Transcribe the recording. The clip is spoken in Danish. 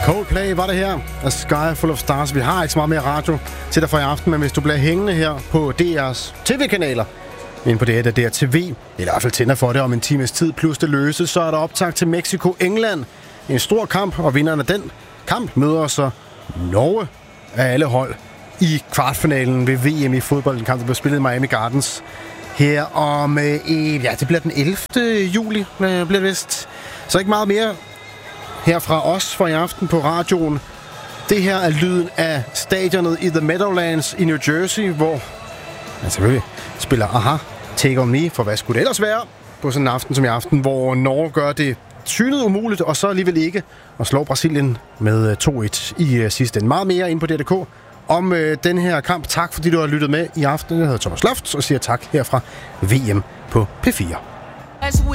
Coldplay var det her. A Sky Full of Stars. Vi har ikke så meget mere radio til dig for i aften, men hvis du bliver hængende her på DR's tv-kanaler, ind på det der DRTV, eller i hvert fald tænder for det om en times tid, plus det løse, så er der optag til Mexico-England. En stor kamp, og vinderen af den kamp møder så Norge af alle hold i kvartfinalen ved VM i fodbold. En kamp, der bliver spillet i Miami Gardens her om, det bliver den 11. juli, bliver det vist. Så ikke meget mere her fra os for i aften på radioen. Det her er lyden af stadionet i The Meadowlands i New Jersey, hvor man selvfølgelig spiller Aha, Take On Me, for hvad skulle det ellers være på sådan en aften som i aften, hvor Norge gør det synet umuligt, og så alligevel ikke, og slår Brasilien med 2-1 i sidste ende. Meget mere ind på DRDK om den her kamp. Tak fordi du har lyttet med i aften. Jeg hedder Thomas Loft og siger tak her fra VM på P4.